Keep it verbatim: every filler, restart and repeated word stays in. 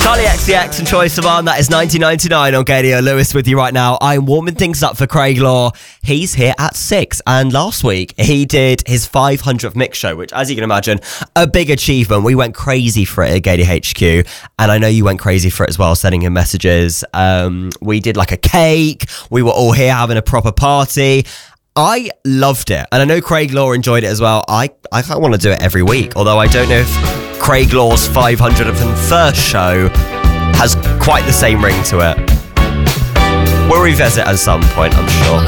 Charlie X C X and Troye Sivan, that is nineteen ninety-nine on Gadio Lewis with you right now. I'm warming things up for Craig Law. He's here at six, and last week he did his five hundredth mix show, which, as you can imagine, a big achievement. We went crazy for it at Gadio H Q, and I know you went crazy for it as well, sending him messages. Um, we did like a cake. We were all here having a proper party. I loved it, and I know Craig Law enjoyed it as well. I, I kind of want to do it every week, although I don't know if Craig Law's five hundred first show has quite the same ring to it. We'll revisit at some point, I'm sure.